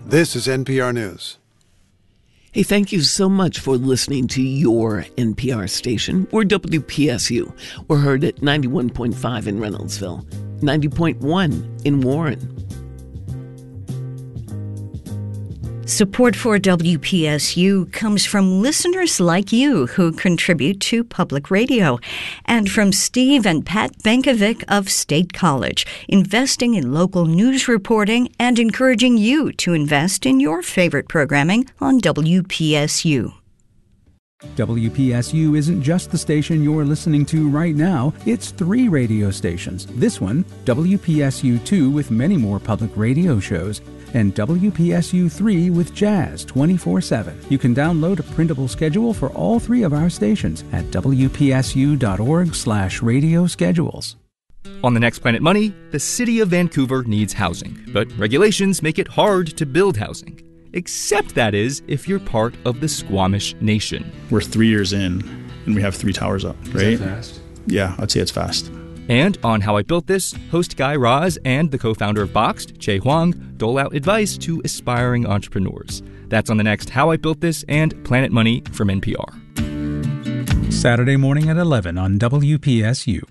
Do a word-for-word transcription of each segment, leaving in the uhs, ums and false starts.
This is N P R News. Hey, thank you so much for listening to your N P R station. We're W P S U. We're heard at ninety-one point five in Reynoldsville, ninety point one in Warren. Support for W P S U comes from listeners like you who contribute to public radio, and from Steve and Pat Benkovic of State College, investing in local news reporting and encouraging you to invest in your favorite programming on W P S U. W P S U isn't just the station you're listening to right now. It's three radio stations. This one, W P S U two, with many more public radio shows, and W P S U three with jazz twenty-four seven. You can download a printable schedule for all three of our stations at W P S U dot org slash radio schedules. On the next Planet Money, the city of Vancouver needs housing, but regulations make it hard to build housing. Except, that is, if you're part of the Squamish Nation. We're three years in, and we have three towers up, right? Is that fast? Yeah, I'd say it's fast. And on How I Built This, host Guy Raz and the co-founder of Boxed, Che Huang, dole out advice to aspiring entrepreneurs. That's on the next How I Built This and Planet Money from N P R. Saturday morning at eleven on W P S U.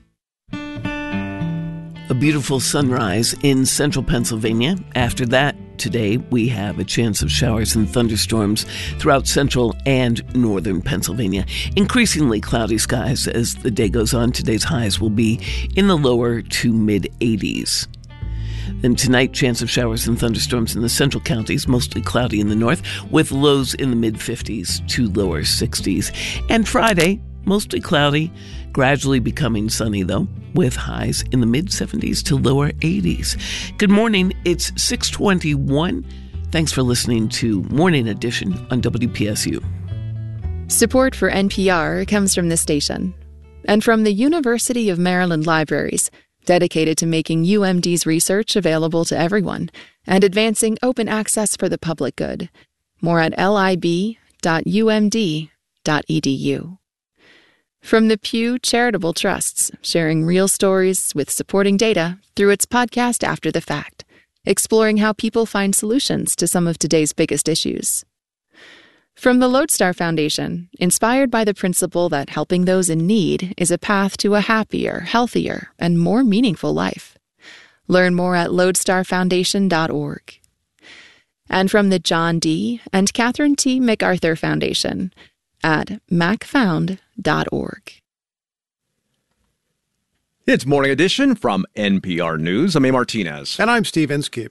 A beautiful sunrise in central Pennsylvania. After that, today we have a chance of showers and thunderstorms throughout central and northern Pennsylvania. Increasingly cloudy skies as the day goes on. Today's highs will be in the lower to mid eighties. Then tonight, chance of showers and thunderstorms in the central counties, mostly cloudy in the north, with lows in the mid fifties to lower sixties. And Friday, mostly cloudy, gradually becoming sunny, though, with highs in the mid seventies to lower eighties. Good morning. It's six twenty-one. Thanks for listening to Morning Edition on W P S U. Support for N P R comes from this station and from the University of Maryland Libraries, dedicated to making U M D's research available to everyone and advancing open access for the public good. More at lib dot u m d dot e d u. From the Pew Charitable Trusts, sharing real stories with supporting data through its podcast After the Fact, exploring how people find solutions to some of today's biggest issues. From the Lodestar Foundation, inspired by the principle that helping those in need is a path to a happier, healthier, and more meaningful life. Learn more at lodestar foundation dot org. And from the John D. and Catherine T. MacArthur Foundation at mac found dot org. It's Morning Edition from N P R News. I'm A. Martinez. And I'm Steve Inskeep.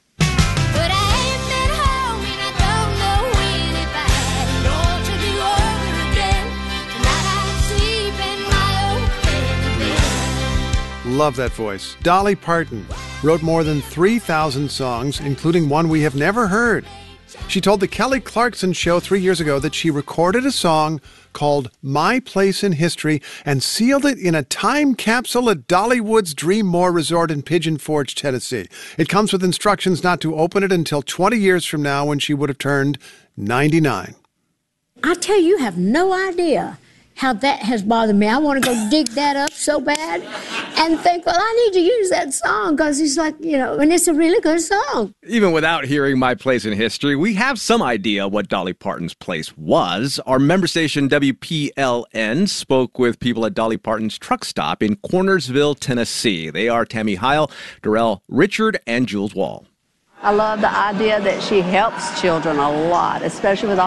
Love that voice. Dolly Parton wrote more than three thousand songs, including one we have never heard. She told the Kelly Clarkson Show three years ago that she recorded a song called My Place in History and sealed it in a time capsule at Dollywood's Dreammore Resort in Pigeon Forge, Tennessee. It comes with instructions not to open it until twenty years from now, when she would have turned ninety-nine. I tell you, you have no idea how that has bothered me. I want to go dig that up so bad and think, well, I need to use that song because it's like, you know, and it's a really good song. Even without hearing My Place in History, we have some idea what Dolly Parton's place was. Our member station W P L N spoke with people at Dolly Parton's truck stop in Cornersville, Tennessee. They are Tammy Heil, Darrell Richard, and Jules Wall. I love the idea that she helps children a lot, especially with all